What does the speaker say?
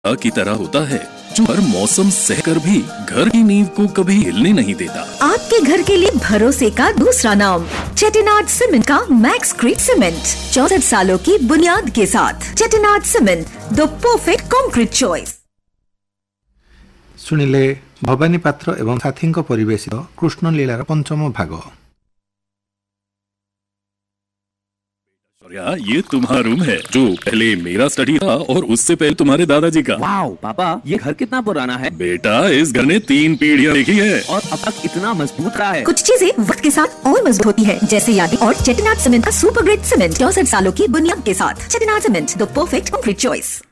की तरह होता है जो हर मौसम सहकर भी घर की नींव को कभी हिलने नहीं देता। आपके घर के लिए भरोसे का दूसरा नाम चेटिनाड सीमेंट का मैक्स ग्रेड सीमेंट, 64 सालों की बुनियाद के साथ। Chettinad cement, the perfect concrete choice. शुणिले Bhavani पात्र एवं साथी परिवेशित कृष्ण लीलार पंचम भाग। ये तुम्हारा रूम है जो पहले मेरा स्टडी था और उससे पहले तुम्हारे दादाजी का। वाओ पापा, ये घर कितना पुराना है। बेटा, इस घर ने 3 पीढ़ियां देखी है और अब तक इतना मजबूत रहा है। कुछ चीजें वक्त के साथ और मजबूत होती है, जैसे यादें। और चेटिनाड सीमेंट का सुपर ग्रेड सीमेंट, 64 सालों की बुनियाद के साथ। Chettinad cement, the perfect concrete choice.